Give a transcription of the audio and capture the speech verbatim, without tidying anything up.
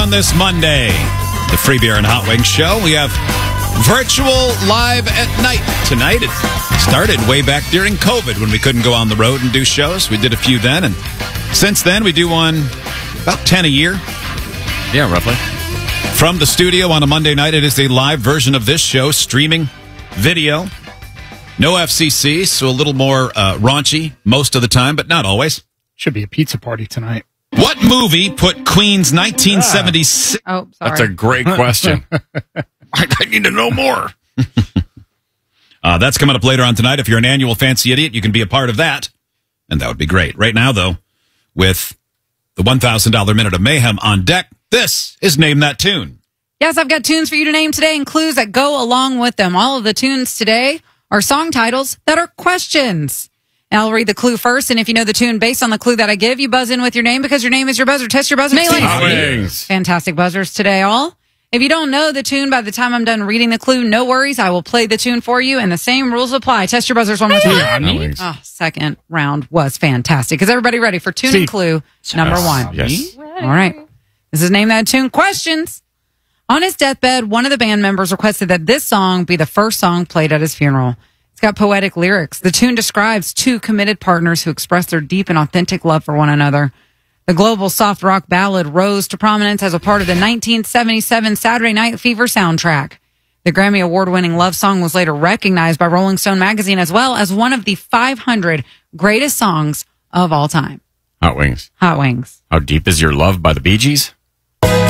on this Monday. The Free Beer and Hot Wings Show. We have virtual live at night tonight. It started way back during COVID when we couldn't go on the road and do shows. We did a few then, and since then we do one about ten a year. Yeah, roughly. From the studio on a Monday night, it is a live version of this show, streaming video. No F C C, so a little more uh, raunchy most of the time, but not always. Should be a pizza party tonight. What movie put Queen's nineteen seventy-six... Oh, sorry. That's a great question. I need to know more. uh, that's coming up later on tonight. If you're an annual Fancy Idiot, you can be a part of that, and that would be great. Right now, though, with the one thousand dollars Minute of Mayhem on deck, this is Name That Tune. Yes, I've got tunes for you to name today and clues that go along with them. All of the tunes today are song titles that are questions. And I'll read the clue first, and if you know the tune based on the clue that I give, you buzz in with your name because your name is your buzzer. Test your buzzer. Hot Wings. Fantastic buzzers today, all. If you don't know the tune by the time I'm done reading the clue, no worries. I will play the tune for you, and the same rules apply. Test your buzzers one more time. Hot Wings. Oh, second round was fantastic. Is everybody ready for tune See. and clue number Yes. one? Yes. All right. This is Name That Tune Questions. On his deathbed, one of the band members requested that this song be the first song played at his funeral. It's got poetic lyrics. The tune describes two committed partners who express their deep and authentic love for one another. The global soft rock ballad rose to prominence as a part of the nineteen seventy-seven Saturday Night Fever soundtrack. The Grammy Award-winning love song was later recognized by Rolling Stone magazine as well as one of the five hundred greatest songs of all time. Hot Wings. Hot Wings. How Deep Is Your Love by the Bee Gees?